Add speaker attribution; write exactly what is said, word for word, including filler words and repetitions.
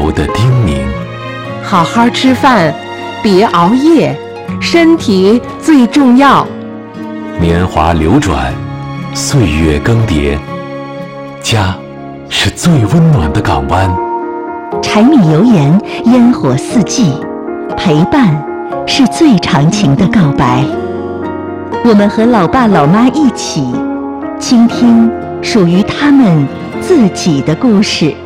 Speaker 1: 头的叮咛。
Speaker 2: 好好吃饭，别熬夜，身体最重要。
Speaker 1: 年华流转，岁月更迭，家是最温暖的港湾。
Speaker 3: 柴米油盐，烟火四季，陪伴是最长情的告白。我们和老爸老妈一起倾听属于他们自己的故事。